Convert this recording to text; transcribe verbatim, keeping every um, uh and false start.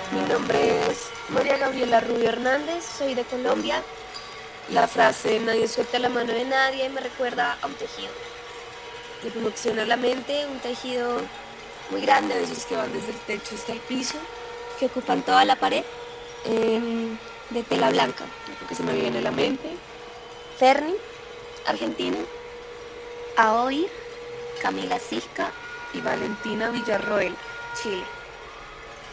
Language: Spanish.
Mi nombre es María Gabriela Rubio Hernández, soy de Colombia. La frase "nadie suelta la mano de nadie" me recuerda a un tejido. Me conmociona la mente, un tejido muy grande, de esos que van desde el techo hasta el piso, que ocupan toda la pared, em, de tela blanca, lo que se me viene a la mente. Ferni, Argentina. Aoir, Camila Cisca y Valentina Villarroel, Chile.